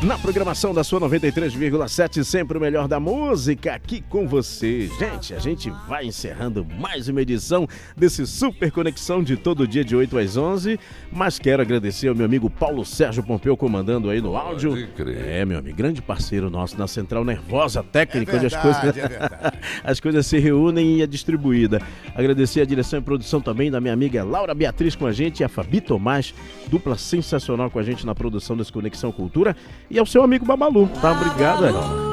Na programação da sua 93,7, sempre o melhor da música aqui com você. Gente, a gente vai encerrando mais uma edição desse Super Conexão de todo dia de 8 às 11, mas quero agradecer ao meu amigo Paulo Sérgio Pompeu comandando aí no áudio. Meu amigo, grande parceiro nosso na Central Nervosa Técnica, onde as coisas se reúnem e é distribuída. Agradecer a direção e produção também da minha amiga Laura Beatriz com a gente e a Fabi Tomás, dupla sensacional com a gente na produção desse Conexão Cultura. E ao seu amigo Babalu, tá? Obrigado,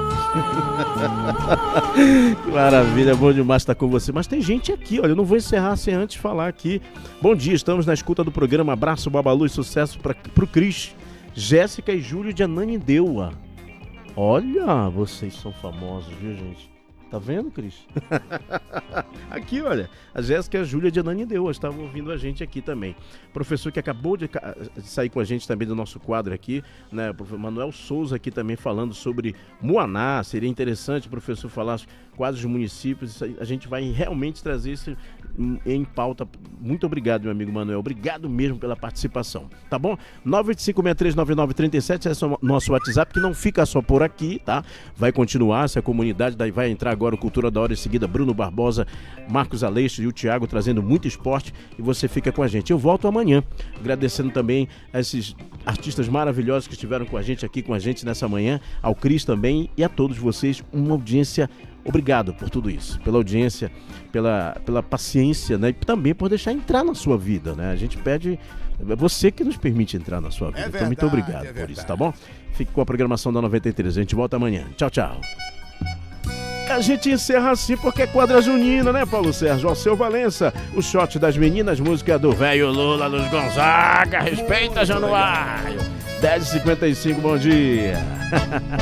Que maravilha, bom demais estar com você. Mas tem gente aqui, olha, eu não vou encerrar sem antes falar aqui. Bom dia, estamos na escuta do programa. Abraço, Babalu, e sucesso pro Cris, Jéssica e Júlio de Ananindeua. Olha, vocês são famosos, viu, gente? Tá vendo, Cris? Aqui, olha, a Jéssica e a Júlia de Ananindeua estavam ouvindo a gente aqui também. Professor que acabou de sair com a gente também do nosso quadro aqui, né? O professor Manuel Souza aqui também falando sobre Muaná. Seria interessante o professor falar quais os municípios. A gente vai realmente trazer isso em pauta. Muito obrigado, meu amigo Manuel. Obrigado mesmo pela participação, tá bom? 985639937, esse é o nosso WhatsApp, que não fica só por aqui, tá? Vai continuar, essa comunidade, daí vai entrar agora o Cultura da Hora, em seguida Bruno Barbosa, Marcos Aleixo e o Thiago trazendo muito esporte, e você fica com a gente. Eu volto amanhã, agradecendo também a esses artistas maravilhosos que estiveram com a gente aqui, com a gente nessa manhã, ao Cris também e a todos vocês, uma audiência. Obrigado por tudo isso, pela audiência, pela paciência, né? E também por deixar entrar na sua vida, né? A gente pede, é você que nos permite entrar na sua vida. Então, muito obrigado por isso, tá bom? Fique com a programação da 93, a gente volta amanhã. Tchau, tchau. A gente encerra assim porque é quadra junina, né, Paulo Sérgio? Alceu Valença, o shot das meninas, música do velho Lula Luiz Gonzaga. Respeita, Januário. 10h55, bom dia.